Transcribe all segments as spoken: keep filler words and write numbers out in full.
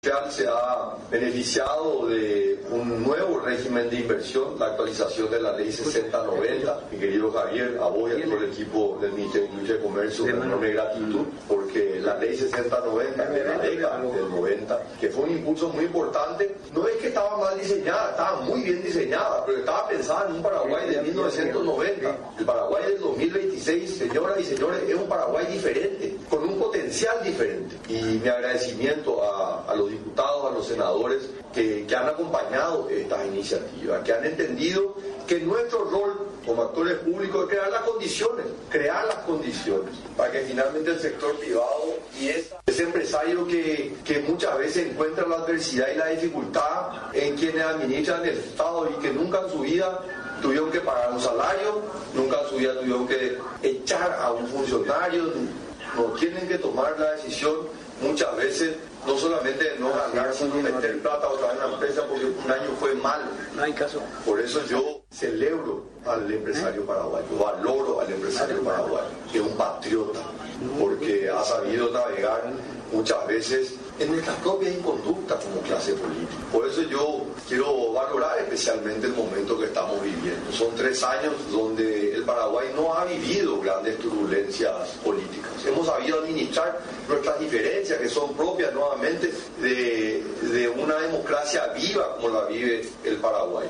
industrial se ha beneficiado de un nuevo régimen de inversión, la actualización de la ley sesenta noventa. Mi querido Javier, a vos y a todo el equipo del Ministerio de Industria y Comercio, una enorme gratitud, porque la ley sesenta noventa de la década del noventa, que fue un impulso muy importante, no es que estaba mal diseñada, estaba muy bien diseñada, pero estaba pensada en un Paraguay de mil novecientos noventa. El Paraguay del dos mil veintiséis, señoras y señores, es un Paraguay diferente, con un potencial diferente. Y mi agradecimiento a, a los diputados, a los senadores que, que han acompañado estas iniciativas, que han entendido que nuestro rol como actores públicos es crear las condiciones, crear las condiciones para que finalmente el sector privado y ese, ese empresario que, que muchas veces encuentra la adversidad y la dificultad en quienes administran el Estado y que nunca en su vida tuvieron que pagar un salario, nunca en su vida tuvieron que echar a un funcionario, no tienen que tomar la decisión muchas veces no solamente de no ganar, sino meter plata otra vez en la empresa porque un año fue mal. No hay caso. Por eso yo celebro al empresario paraguayo, valoro al empresario paraguayo, que es un patriota, porque ha sabido navegar muchas veces en nuestras propias inconductas como clase política. Por eso yo quiero valorar especialmente el momento que estamos viviendo. Son tres años donde el Paraguay no ha vivido grandes turbulencias políticas. Hemos sabido administrar nuestras diferencias que son propias nuevamente de, de una democracia viva como la vive el Paraguay.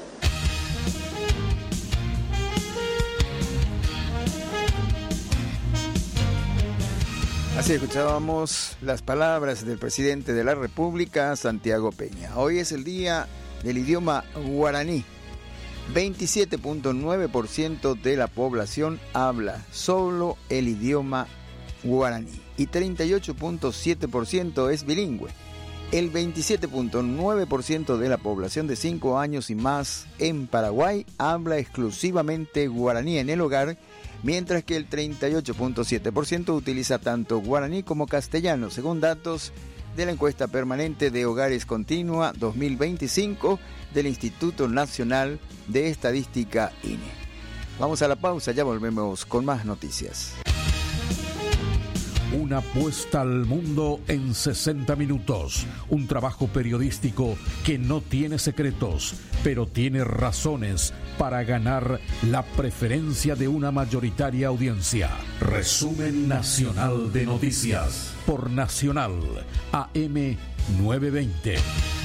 Así escuchábamos las palabras del presidente de la República, Santiago Peña. Hoy es el día del idioma guaraní. veintisiete punto nueve por ciento de la población habla solo el idioma guaraní y treinta y ocho punto siete por ciento es bilingüe. El veintisiete punto nueve por ciento de la población de cinco años y más en Paraguay habla exclusivamente guaraní en el hogar, mientras que el treinta y ocho punto siete por ciento utiliza tanto guaraní como castellano, según datos de la encuesta permanente de Hogares Continua dos mil veinticinco del Instituto Nacional de Estadística I N E. Vamos a la pausa, ya volvemos con más noticias. Una apuesta al mundo en sesenta minutos. Un trabajo periodístico que no tiene secretos, pero tiene razones para ganar la preferencia de una mayoritaria audiencia. Resumen nacional de noticias por Nacional A M novecientos veinte.